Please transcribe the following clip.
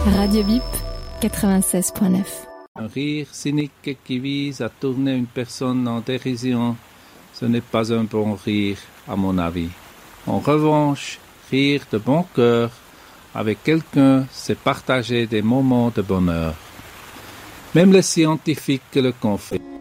Radio Bip 96.9. Un rire cynique qui vise à tourner une personne en dérision, ce n'est pas un bon rire, à mon avis. En revanche, rire de bon cœur avec quelqu'un, c'est partager des moments de bonheur. Même les scientifiques le confirment.